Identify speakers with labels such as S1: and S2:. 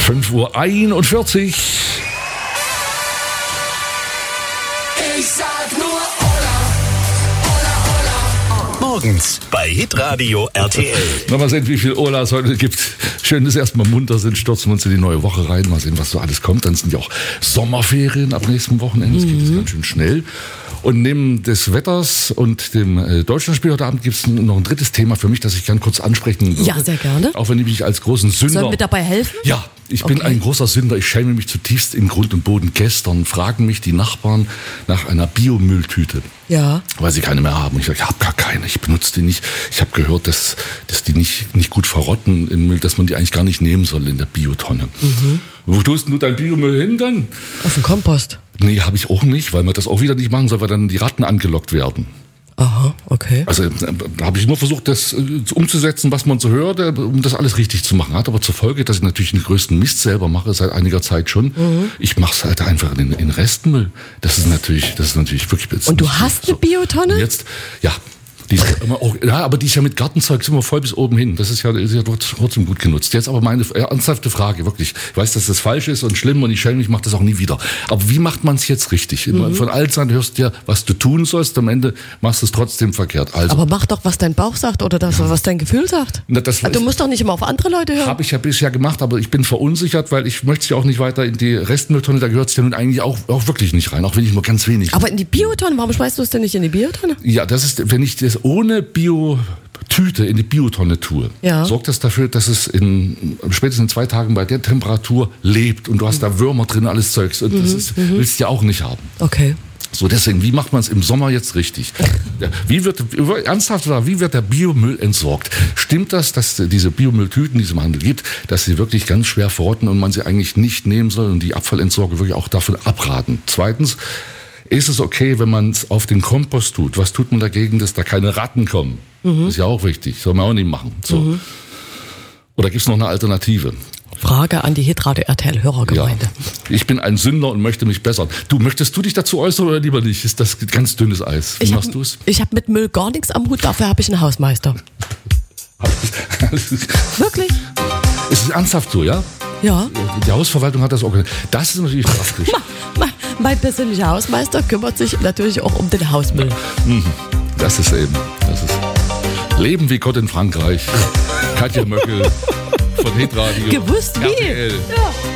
S1: 5:41 Uhr.
S2: Ich sag nur Ola, Ola, Ola.
S3: Morgens bei Hitradio RTL.
S1: Mal sehen, wie viel Ola es heute gibt. Schön, dass wir erstmal munter sind, stürzen wir uns in die neue Woche rein. Mal sehen, was so alles kommt. Dann sind ja auch Sommerferien ab nächsten Wochenende. Das geht jetzt ganz schön schnell. Und neben des Wetters und dem Deutschlandspiel heute Abend gibt es noch ein drittes Thema für mich, das ich gerne kurz ansprechen würde.
S4: Ja, sehr gerne.
S1: Auch wenn ich mich als großen Sünder...
S4: Sollen wir dabei helfen?
S1: Ja, ich bin ein großer Sünder. Ich schäme mich zutiefst in Grund und Boden. Gestern fragen mich die Nachbarn nach einer Biomülltüte.
S4: Ja.
S1: Weil sie keine mehr haben. Ich sage, ich habe gar keine, ich benutze die nicht. Ich habe gehört, dass die nicht gut verrotten im Müll, dass man die eigentlich gar nicht nehmen soll in der Biotonne. Wo tust du dein Biomüll hin dann?
S4: Auf den Kompost.
S1: Nee, habe ich auch nicht, weil man das auch wieder nicht machen soll, weil dann die Ratten angelockt werden.
S4: Aha, okay.
S1: Also da habe ich nur versucht, das umzusetzen, was man so hört, um das alles richtig zu machen. Hat aber zur Folge, dass ich natürlich den größten Mist selber mache, seit einiger Zeit schon. Ich mache es halt einfach in Restmüll. Das ist natürlich wirklich...
S4: Und du hast eine Biotonne?
S1: Jetzt, ja. Die ist immer auch, ja, aber die ist ja mit Gartenzeug immer voll bis oben hin. Das ist ja trotzdem gut genutzt. Jetzt aber meine ernsthafte Frage, wirklich. Ich weiß, dass das falsch ist und schlimm und ich schäme mich, mache das auch nie wieder. Aber wie macht man es jetzt richtig? Von allen Seiten hörst du ja, was du tun sollst, am Ende machst du es trotzdem verkehrt. Also,
S4: aber mach doch, was dein Bauch sagt oder das, was dein Gefühl sagt.
S1: Na,
S4: du musst doch nicht immer auf andere Leute hören.
S1: Habe ich ja bisher gemacht, aber ich bin verunsichert, weil ich möchte es ja auch nicht weiter in die Restmülltonne, da gehört es ja nun eigentlich auch wirklich nicht rein, auch wenn ich nur ganz wenig.
S4: Aber in die Biotonne, warum schmeißt du es denn nicht in die Biotonne?
S1: Ja, das ist, wenn ich das ohne Biotüte in die Biotonne tue, sorgt das dafür, dass es spätestens in 2 Tagen bei der Temperatur lebt und du hast da Würmer drin, alles Zeugs und das willst du ja auch nicht haben.
S4: Okay.
S1: So, deswegen, wie macht man es im Sommer jetzt richtig? Wie wird der Biomüll entsorgt? Stimmt das, dass diese Biomülltüten, die es im Handel gibt, dass sie wirklich ganz schwer verrotten und man sie eigentlich nicht nehmen soll und die Abfallentsorger wirklich auch davon abraten? Zweitens, ist es okay, wenn man es auf den Kompost tut? Was tut man dagegen, dass da keine Ratten kommen? Das ist ja auch wichtig, soll man auch nicht machen. So. Oder gibt es noch eine Alternative?
S4: Frage an die Hitradio RTL Hörergemeinde.
S1: Ja. Ich bin ein Sünder und möchte mich bessern. Möchtest du dich dazu äußern oder lieber nicht? Ist das ganz dünnes Eis? Wie machst du es?
S4: Ich habe mit Müll gar nichts am Hut, dafür habe ich einen Hausmeister. Wirklich?
S1: Ist es ernsthaft so, ja?
S4: Ja.
S1: Die Hausverwaltung hat das organisiert. Das ist natürlich drastisch.
S4: Mein persönlicher Hausmeister kümmert sich natürlich auch um den Hausmüll.
S1: Das ist Leben wie Gott in Frankreich. Katja Möckel von Hitradio.
S4: Gewusst wie?
S1: RTL.
S4: Ja.